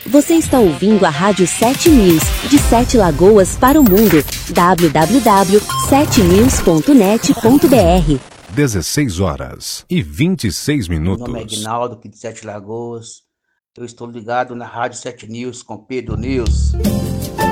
Você está ouvindo a Rádio 7 News, de Sete Lagoas para o mundo. www.7news.net.br 16h26. Meu nome é Aguinaldo, aqui de Sete Lagoas. Eu estou ligado na Rádio 7 News com Pedro News.